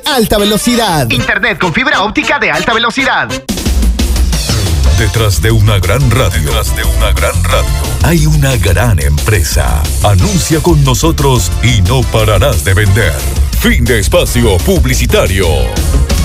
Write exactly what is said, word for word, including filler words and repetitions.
alta velocidad. Internet con fibra óptica de alta velocidad. Detrás de una gran radio, detrás de una gran radio, hay una gran empresa. Anuncia con nosotros y no pararás de vender. Fin de espacio publicitario.